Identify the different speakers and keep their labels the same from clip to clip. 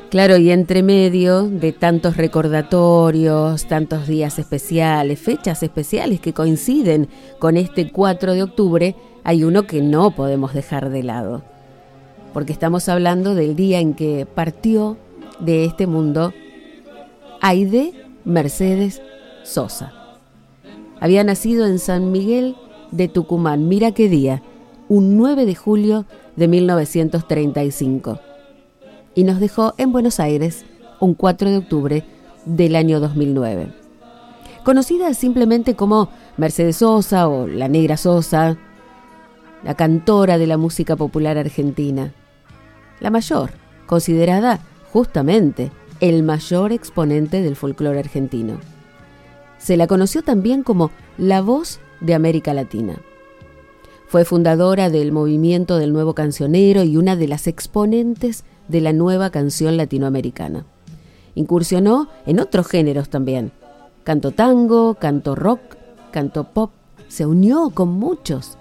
Speaker 1: Claro, y entre medio de tantos recordatorios, tantos días especiales, fechas especiales que coinciden con este 4 de octubre, hay uno que no podemos dejar de lado. Porque estamos hablando del día en que partió de este mundo Aide Mercedes Sosa. Había nacido en San Miguel de Tucumán, mira qué día, un 9 de julio de 1935. Y nos dejó en Buenos Aires un 4 de octubre del año 2009. Conocida simplemente como Mercedes Sosa o la Negra Sosa, la cantora de la música popular argentina. La mayor, considerada justamente el mayor exponente del folclore argentino. Se la conoció también como la voz de América Latina. Fue fundadora del movimiento del nuevo cancionero y una de las exponentes de la nueva canción latinoamericana. Incursionó en otros géneros también. Cantó tango, cantó rock, cantó pop. Se unió con muchos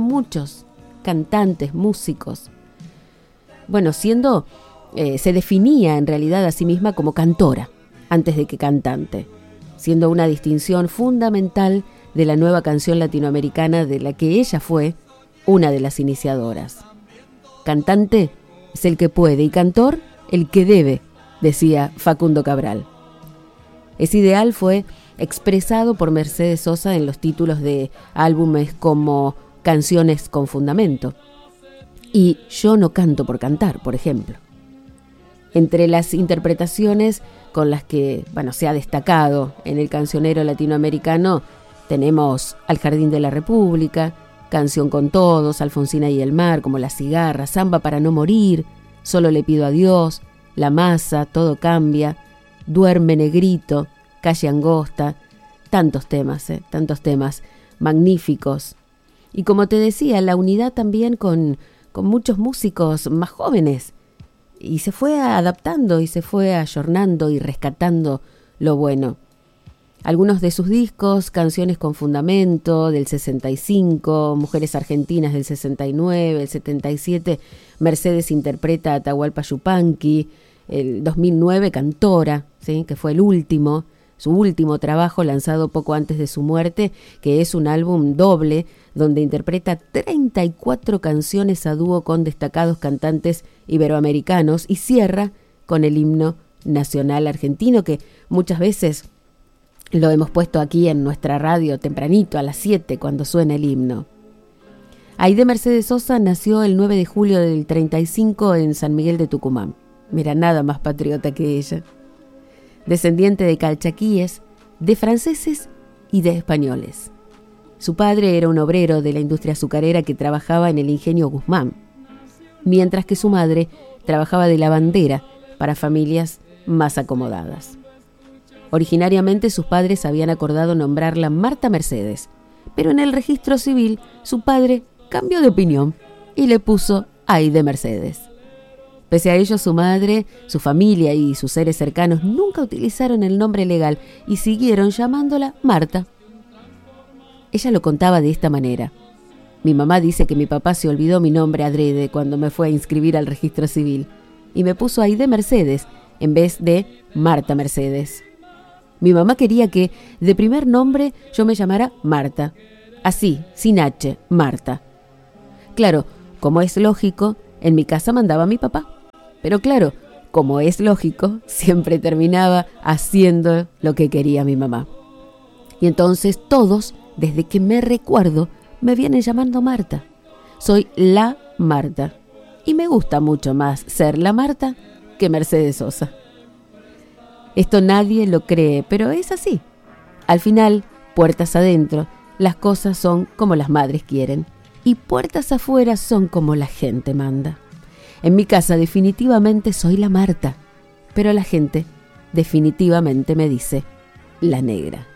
Speaker 1: cantantes, músicos. Bueno, se definía en realidad a sí misma como cantora, antes de que cantante, siendo una distinción fundamental de la nueva canción latinoamericana de la que ella fue una de las iniciadoras. Cantante es el que puede y cantor el que debe, decía Facundo Cabral. Ese ideal fue expresado por Mercedes Sosa en los títulos de álbumes como Canciones con Fundamento y Yo no canto por cantar, por ejemplo. Entre las interpretaciones con las que se ha destacado en el cancionero latinoamericano tenemos Al Jardín de la República, Canción con Todos, Alfonsina y el Mar, como La Cigarra, Samba para no morir, Solo le pido a Dios, La Masa, Todo cambia, Duerme Negrito, Calle Angosta, tantos temas magníficos. Y como te decía, la unidad también con muchos músicos más jóvenes. Y se fue adaptando y se fue ayornando y rescatando lo bueno. Algunos de sus discos, Canciones con Fundamento, del 65, Mujeres Argentinas, del 69, el 77, Mercedes interpreta a Atahualpa Yupanqui, el 2009, Cantora, ¿sí?, que fue su último trabajo lanzado poco antes de su muerte, que es un álbum doble, donde interpreta 34 canciones a dúo con destacados cantantes iberoamericanos y cierra con el himno nacional argentino, que muchas veces lo hemos puesto aquí en nuestra radio tempranito a las 7 cuando suena el himno. Aide Mercedes Sosa nació el 9 de julio del 35 en San Miguel de Tucumán. Mira, nada más patriota que ella. Descendiente de calchaquíes, de franceses y de españoles. Su padre era un obrero de la industria azucarera que trabajaba en el ingenio Guzmán, mientras que su madre trabajaba de lavandera para familias más acomodadas. Originariamente sus padres habían acordado nombrarla Marta Mercedes, pero en el registro civil su padre cambió de opinión y le puso Aide Mercedes. Pese a ello, su madre, su familia y sus seres cercanos nunca utilizaron el nombre legal y siguieron llamándola Marta. Ella lo contaba de esta manera. Mi mamá dice que mi papá se olvidó mi nombre adrede cuando me fue a inscribir al registro civil y me puso Aide Mercedes en vez de Marta Mercedes. Mi mamá quería que de primer nombre yo me llamara Marta, así, sin H, Marta. Claro, como es lógico, en mi casa mandaba mi papá. Pero claro, como es lógico, siempre terminaba haciendo lo que quería mi mamá. Y entonces todos, desde que me recuerdo, me vienen llamando Marta. Soy la Marta. Y me gusta mucho más ser la Marta que Mercedes Sosa. Esto nadie lo cree, pero es así. Al final, puertas adentro, las cosas son como las madres quieren. Y puertas afuera son como la gente manda. En mi casa definitivamente soy la Marta, pero la gente definitivamente me dice la Negra.